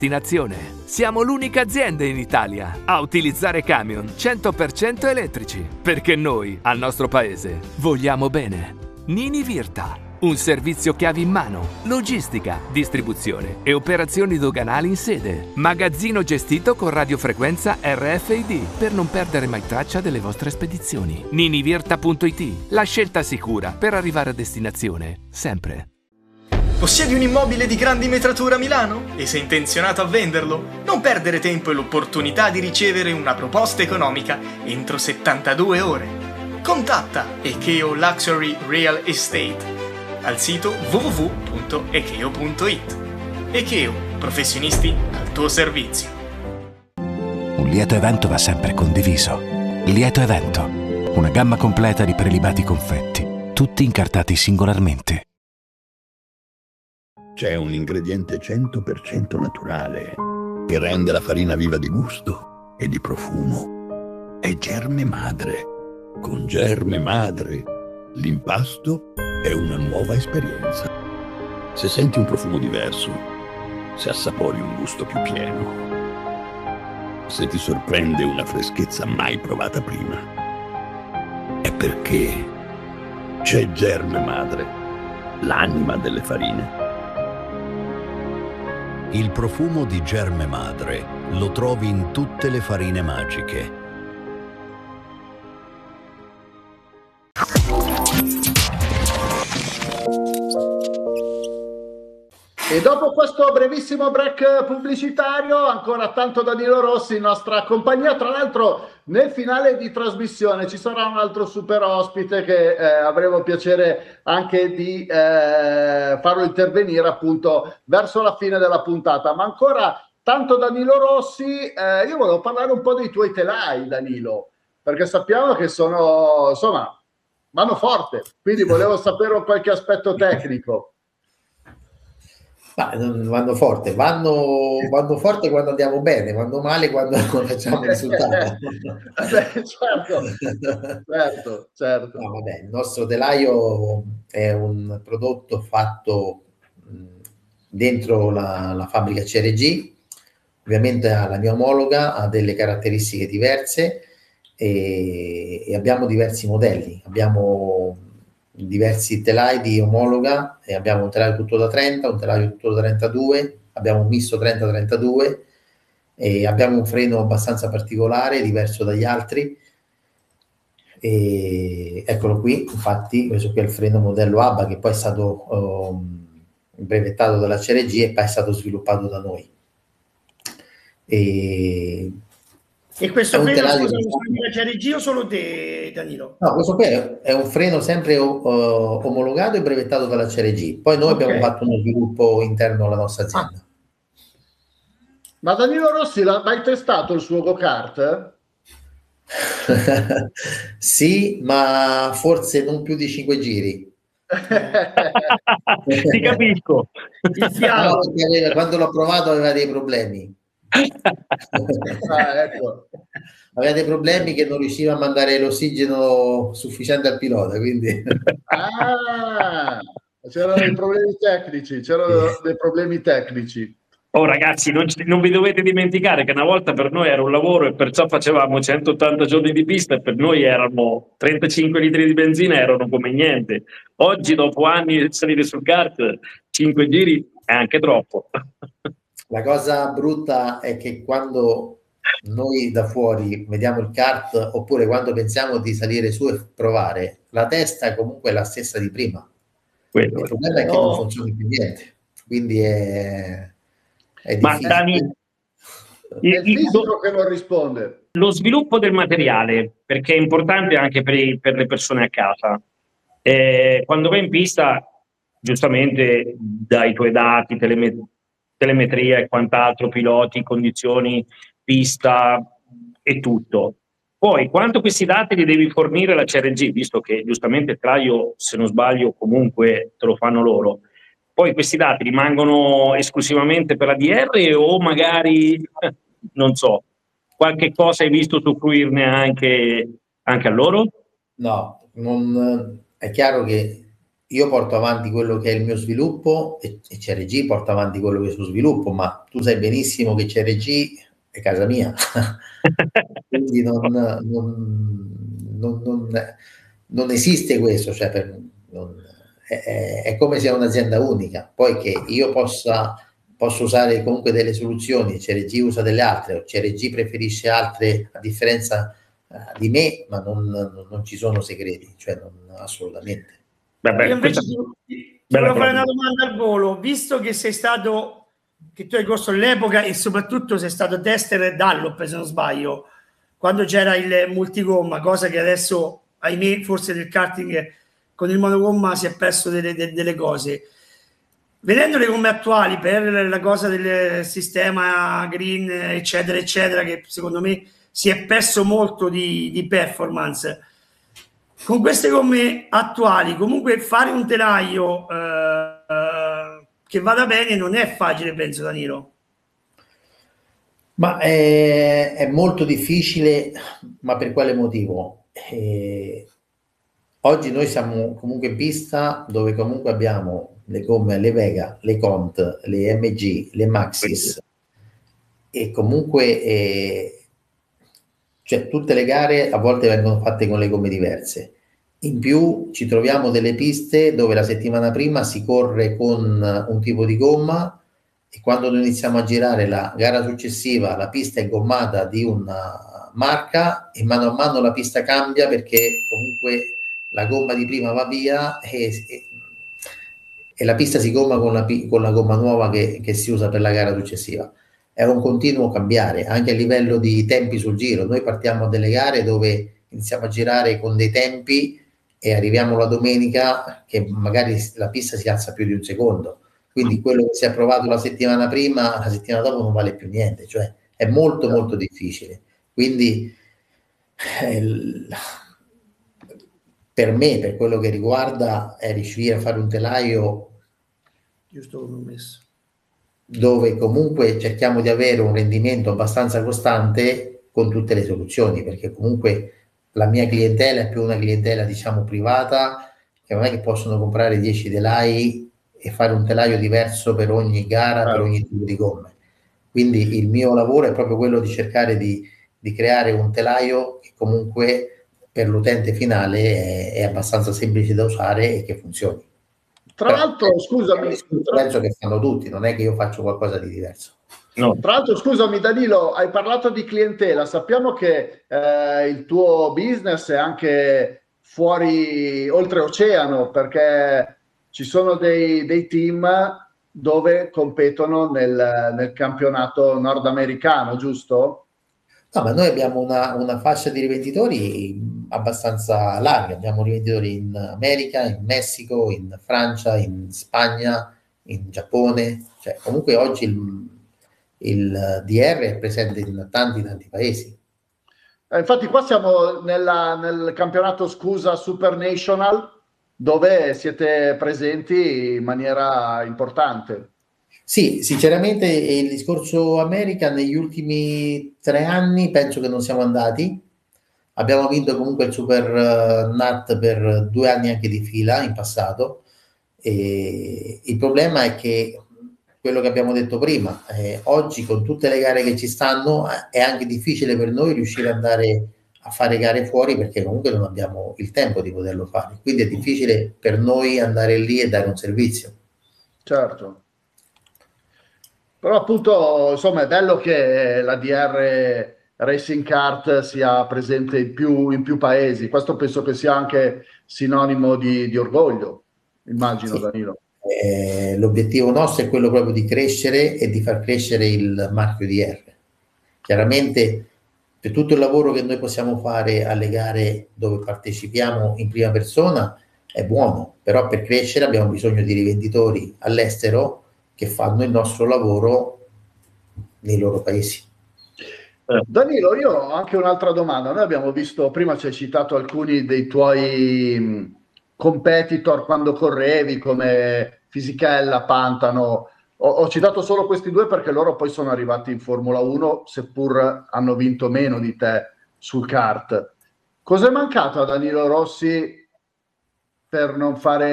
destinazione. Siamo l'unica azienda in Italia a utilizzare camion 100% elettrici, perché noi, al nostro paese, vogliamo bene. Nini Virta, un servizio chiavi in mano, logistica, distribuzione e operazioni doganali in sede. Magazzino gestito con radiofrequenza RFID per non perdere mai traccia delle vostre spedizioni. Ninivirta.it, la scelta sicura per arrivare a destinazione, sempre. Possiedi un immobile di grandi metratura a Milano? E sei intenzionato a venderlo? Non perdere tempo e l'opportunità di ricevere una proposta economica entro 72 ore. Contatta Ekeo Luxury Real Estate al sito www.ekeo.it. Ekeo, professionisti al tuo servizio. Un lieto evento va sempre condiviso. Lieto evento, una gamma completa di prelibati confetti, tutti incartati singolarmente. C'è un ingrediente 100% naturale che rende la farina viva di gusto e di profumo. È Germe Madre. Con Germe Madre l'impasto è una nuova esperienza. Se senti un profumo diverso, se assapori un gusto più pieno, se ti sorprende una freschezza mai provata prima, è perché c'è Germe Madre, l'anima delle farine. Il profumo di Germe Madre lo trovi in tutte le farine magiche. E dopo questo brevissimo break pubblicitario, ancora tanto Danilo Rossi in nostra compagnia. Tra l'altro nel finale di trasmissione ci sarà un altro super ospite che avremo piacere anche di farlo intervenire appunto verso la fine della puntata. Ma ancora tanto Danilo Rossi, io volevo parlare un po' dei tuoi telai, Danilo, perché sappiamo che sono, insomma, vanno forte, quindi volevo sapere qualche aspetto tecnico. Ma vanno forte quando andiamo bene, vanno male quando facciamo il risultato. certo. No, vabbè, il nostro telaio è un prodotto fatto dentro la fabbrica CRG, ovviamente la mia omologa ha delle caratteristiche diverse e abbiamo diversi modelli, abbiamo diversi telai di omologa e abbiamo un telaio tutto da 30, un telaio tutto da 32, abbiamo un misto 30-32 e abbiamo un freno abbastanza particolare, diverso dagli altri, e eccolo qui, infatti questo qui è il freno modello ABBA che poi è stato brevettato dalla CRG e poi è stato sviluppato da noi. E questo freno, scusa, lo CRG o solo te, Danilo? No, questo qui è un freno sempre omologato e brevettato dalla CRG. Poi noi abbiamo fatto uno sviluppo interno alla nostra azienda. Ma Danilo Rossi, l'ha mai testato il suo go-kart? Sì, ma forse non più di 5 giri. Ti capisco. No, quando l'ho provato aveva dei problemi. Ecco. Aveva dei problemi che non riusciva a mandare l'ossigeno sufficiente al pilota, quindi c'erano dei problemi tecnici. Oh ragazzi, non vi dovete dimenticare che una volta per noi era un lavoro e perciò facevamo 180 giorni di pista e per noi erano 35 litri di benzina, erano come niente. Oggi dopo anni di salire sul kart 5 giri è anche troppo. La cosa brutta è che quando noi da fuori vediamo il kart oppure quando pensiamo di salire su e provare, la testa comunque è la stessa di prima. Il problema è che non funziona più niente, quindi è difficile. Ma Dani, il fisico che non risponde. Lo sviluppo del materiale, perché è importante anche per le persone a casa. Quando vai in pista, giustamente dai i tuoi dati, telemetria e quant'altro, piloti, condizioni, pista e tutto. Poi, quanto questi dati li devi fornire la CRG, visto che giustamente il telaio, se non sbaglio, comunque te lo fanno loro. Poi questi dati rimangono esclusivamente per la DR o magari, non so, qualche cosa hai visto usufruirne anche a loro? No, è chiaro che io porto avanti quello che è il mio sviluppo e CRG porta avanti quello che è il suo sviluppo, ma tu sai benissimo che CRG è casa mia. Quindi non esiste questo, cioè è come se è un'azienda unica. Poi che io posso usare comunque delle soluzioni, CRG usa delle altre, o CRG preferisce altre a differenza di me, ma non ci sono segreti, cioè assolutamente. Io invece ti volevo fare una domanda al volo, visto che sei stato, che tu hai corso all'epoca e soprattutto sei stato tester e Dunlop, se non sbaglio, quando c'era il multigomma, cosa che adesso, ahimè, forse del karting con il monogomma si è perso delle cose. Vedendo le gomme attuali per la cosa del sistema green, eccetera, eccetera, che secondo me si è perso molto di performance. Con queste gomme attuali, comunque fare un telaio che vada bene non è facile, penso, Danilo. Ma è molto difficile, ma per quale motivo? Oggi noi siamo comunque in pista dove comunque abbiamo le gomme, le Vega, le Cont, le MG, le Maxxis e comunque cioè tutte le gare a volte vengono fatte con le gomme diverse. In più ci troviamo delle piste dove la settimana prima si corre con un tipo di gomma e quando noi iniziamo a girare la gara successiva la pista è gommata di una marca e mano a mano la pista cambia perché comunque la gomma di prima va via e la pista si gomma con la gomma nuova che si usa per la gara successiva. È un continuo cambiare, anche a livello di tempi sul giro. Noi partiamo delle gare dove iniziamo a girare con dei tempi e arriviamo la domenica che magari la pista si alza più di un secondo. Quindi quello che si è provato la settimana prima, la settimana dopo non vale più niente. Cioè è molto molto difficile. Quindi per me, per quello che riguarda, è riuscire a fare un telaio giusto come ho messo, dove comunque cerchiamo di avere un rendimento abbastanza costante con tutte le soluzioni, perché comunque la mia clientela è più una clientela diciamo privata, che non è che possono comprare 10 telai e fare un telaio diverso per ogni gara, per ogni tipo di gomme. Quindi il mio lavoro è proprio quello di cercare di creare un telaio che comunque per l'utente finale è abbastanza semplice da usare e che funzioni. Tra l'altro, scusami, penso che fanno tutti, non è che io faccio qualcosa di diverso. No. Tra l'altro, scusami Danilo, hai parlato di clientela, sappiamo che il tuo business è anche fuori, oltreoceano, perché ci sono dei team dove competono nel campionato nordamericano, giusto? No, ma noi abbiamo una fascia di rivenditori abbastanza larga, abbiamo rivenditori in America, in Messico, in Francia, in Spagna, in Giappone, cioè comunque oggi il DR è presente in tanti paesi. Infatti qua siamo nel campionato Scusa Super National, dove siete presenti in maniera importante. Sì, sinceramente il discorso America negli ultimi 3 anni penso che non siamo andati. Abbiamo vinto comunque il Super NAT per 2 anni anche di fila in passato. E il problema è che quello che abbiamo detto prima, oggi con tutte le gare che ci stanno è anche difficile per noi riuscire ad andare a fare gare fuori perché comunque non abbiamo il tempo di poterlo fare. Quindi è difficile per noi andare lì e dare un servizio. Certo. Però appunto, insomma, è bello che la DR Racing Kart sia presente in più paesi. Questo penso che sia anche sinonimo di orgoglio, immagino, sì. Danilo. L'obiettivo nostro è quello proprio di crescere e di far crescere il marchio DR. Chiaramente per tutto il lavoro che noi possiamo fare alle gare dove partecipiamo in prima persona è buono, però per crescere abbiamo bisogno di rivenditori all'estero che fanno il nostro lavoro nei loro paesi. Danilo, io ho anche un'altra domanda. Noi abbiamo visto, prima ci hai citato alcuni dei tuoi competitor quando correvi, come Fisichella, Pantano. Ho citato solo questi due perché loro poi sono arrivati in Formula 1, seppur hanno vinto meno di te sul kart. Cos'è mancato a Danilo Rossi per non fare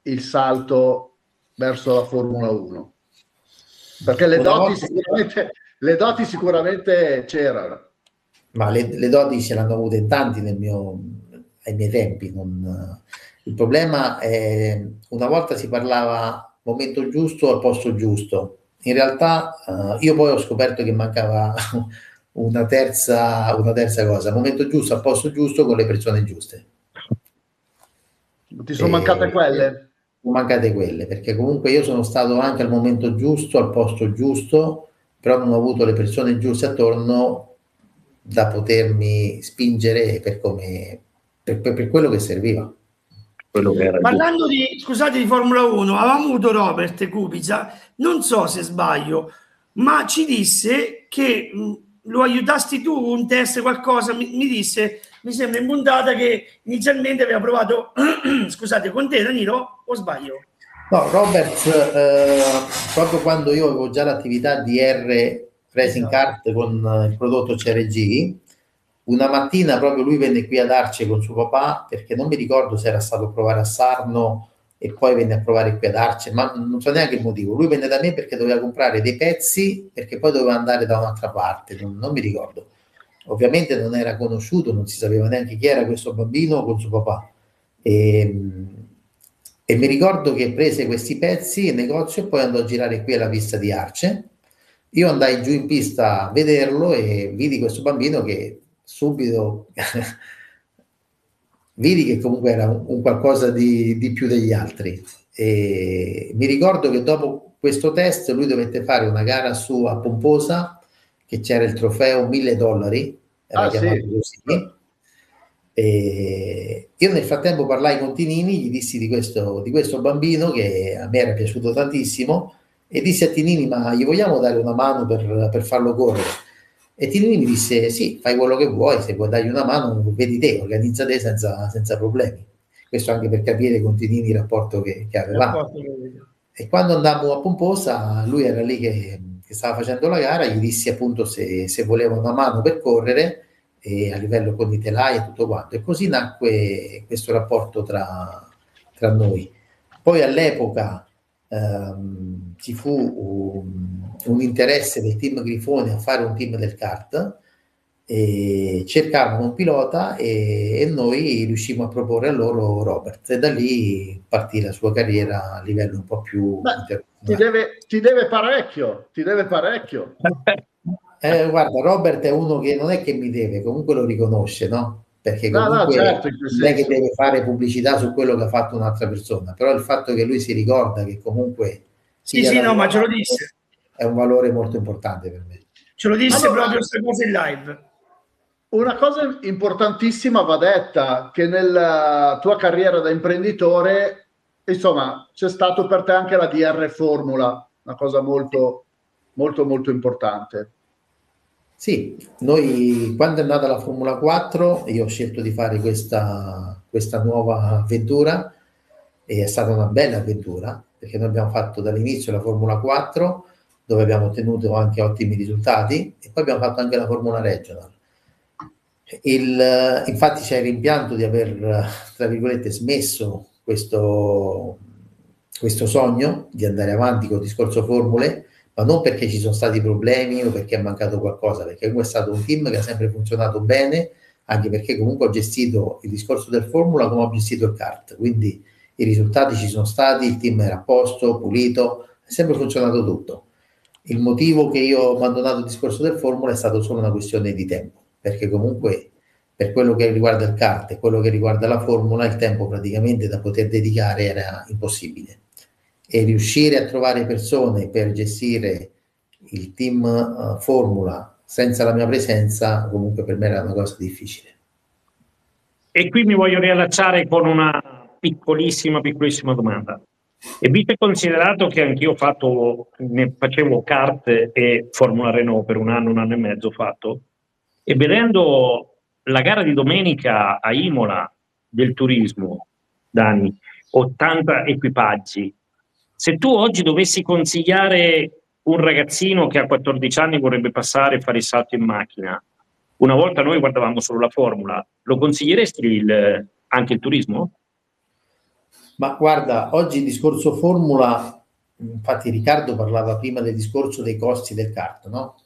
il salto verso la Formula 1? Perché le doti sicuramente c'erano. Ma le doti ce l'hanno avute in tanti ai miei tempi. Il problema è, una volta si parlava momento giusto al posto giusto. In realtà io poi ho scoperto che mancava una terza cosa, momento giusto al posto giusto con le persone giuste. Ti sono mancate quelle? Sono mancate quelle, perché comunque io sono stato anche al momento giusto, al posto giusto, però non ho avuto le persone giuste attorno da potermi spingere per quello che serviva. Parlando di Formula 1, avevamo avuto Robert Kubica, non so se sbaglio, ma ci disse che lo aiutasti tu, un test, qualcosa, mi disse, mi sembra in puntata, che inizialmente aveva provato, scusate, con te Danilo, o sbaglio? No, Robert, proprio quando io avevo già l'attività di Racing Kart con il prodotto CRG, una mattina proprio lui venne qui ad Arce con suo papà, perché non mi ricordo se era stato a provare a Sarno e poi venne a provare qui ad Arce, ma non so neanche il motivo. Lui venne da me perché doveva comprare dei pezzi, perché poi doveva andare da un'altra parte, non mi ricordo. Ovviamente non era conosciuto, non si sapeva neanche chi era questo bambino con suo papà. E mi ricordo che prese questi pezzi in negozio e poi andò a girare qui alla pista di Arce. Io andai giù in pista a vederlo e vidi questo bambino che subito vidi che comunque era un qualcosa di più degli altri. E mi ricordo che dopo questo test lui dovette fare una gara su a Pomposa, che c'era il trofeo $1.000, era chiamato così. E io nel frattempo parlai con Tinini, gli dissi di questo bambino che a me era piaciuto tantissimo, e dissi a Tinini: ma gli vogliamo dare una mano per farlo correre? E Tinini mi disse: sì, fai quello che vuoi, se vuoi dargli una mano vedi te, organizza te senza problemi. Questo anche per capire con Tinini il rapporto che avevamo. E quando andammo a Pomposa, lui era lì che stava facendo la gara, gli dissi appunto se voleva una mano per correre, e a livello con i telai e tutto quanto, e così nacque questo rapporto tra noi. Poi all'epoca ci fu un interesse del team Grifone a fare un team del kart, e cercavano un pilota e noi riuscimmo a proporre a loro Robert, e da lì partì la sua carriera a livello un po' più internazionale. Ti deve parecchio. Guarda, Robert è uno che non è che mi deve, comunque lo riconosce, no? Perché comunque certo, non è che deve fare pubblicità su quello che ha fatto un'altra persona, però il fatto che lui si ricorda che comunque ma ce lo disse, è un valore molto importante per me. Ce lo disse proprio queste cose in live. Una cosa importantissima va detta, che nella tua carriera da imprenditore, insomma, c'è stato per te anche la DR Formula, una cosa molto molto molto importante. Sì, noi quando è nata la Formula 4 io ho scelto di fare questa nuova avventura, e è stata una bella avventura, perché noi abbiamo fatto dall'inizio la Formula 4, dove abbiamo ottenuto anche ottimi risultati, e poi abbiamo fatto anche la Formula Regional. Infatti c'è il rimpianto di aver, tra virgolette, smesso questo sogno di andare avanti con il discorso formule, ma non perché ci sono stati problemi o perché è mancato qualcosa, perché comunque è stato un team che ha sempre funzionato bene, anche perché comunque ho gestito il discorso del formula come ho gestito il kart, quindi i risultati ci sono stati, il team era a posto, pulito, è sempre funzionato tutto. Il motivo che io ho abbandonato il discorso del formula è stato solo una questione di tempo, perché comunque per quello che riguarda il kart e quello che riguarda la formula, il tempo praticamente da poter dedicare era impossibile, e riuscire a trovare persone per gestire il team formula senza la mia presenza comunque per me era una cosa difficile. E qui mi voglio riallacciare con una piccolissima domanda. E visto e considerato che anch'io facevo kart e Formula Renault per un anno e mezzo fatto, e vedendo la gara di domenica a Imola del turismo, Dani, 80 equipaggi, se tu oggi dovessi consigliare un ragazzino che a 14 anni vorrebbe passare e fare il salto in macchina, una volta noi guardavamo solo la Formula, lo consiglieresti anche il turismo? Ma guarda, oggi il discorso formula, infatti Riccardo parlava prima del discorso dei costi del kart, no?